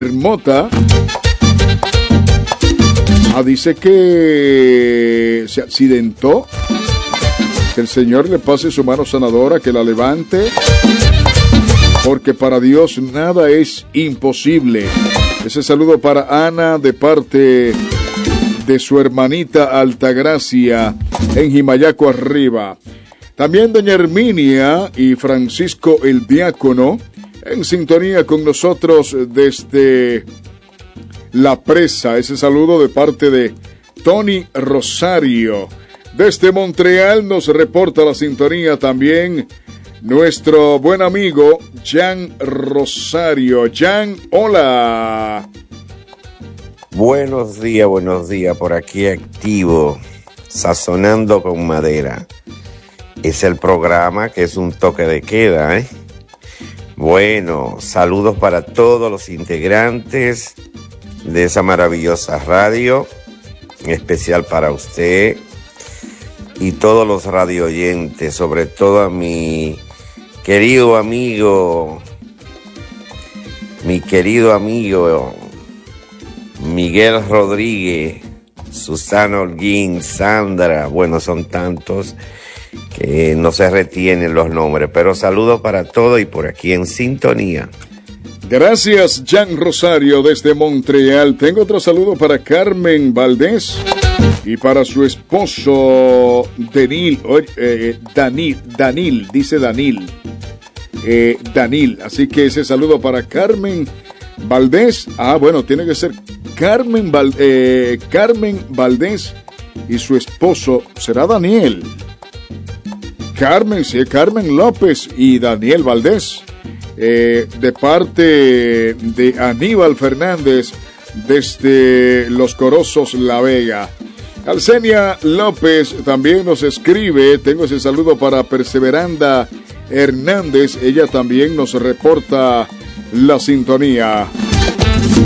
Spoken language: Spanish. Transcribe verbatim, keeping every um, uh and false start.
Mota. Ah, dice que se accidentó. Que el Señor le pase su mano sanadora, que la levante, porque para Dios nada es imposible. Ese saludo para Ana de parte de su hermanita Altagracia en Jimayaco Arriba. También doña Herminia y Francisco el Diácono en sintonía con nosotros desde La Presa. Ese saludo de parte de Tony Rosario. Desde Montreal nos reporta la sintonía también nuestro buen amigo Jan Rosario. Jan, hola. Buenos días, buenos días, por aquí activo, sazonando con madera. Es el programa que es un toque de queda, ¿eh? Bueno, saludos para todos los integrantes de esa maravillosa radio, en especial para usted y todos los radio oyentes, sobre todo a mi querido amigo, mi querido amigo Miguel Rodríguez, Susana Holguín, Sandra, bueno, son tantos que no se retienen los nombres, pero saludos para todos y por aquí en sintonía. Gracias, Jan Rosario, desde Montreal. Tengo otro saludo para Carmen Valdés y para su esposo Danil, eh, Danil, Danil, dice Danil, eh, Danil. Así que ese saludo para Carmen Valdés. Ah, bueno, tiene que ser Carmen, Val, eh, Carmen Valdés y su esposo, ¿será Daniel? Carmen, sí, Carmen López y Daniel Valdés, eh, de parte de Aníbal Fernández desde Los Corozos, La Vega. Alcenia López también nos escribe. Tengo ese saludo para Perseveranda Hernández, ella también nos reporta la sintonía.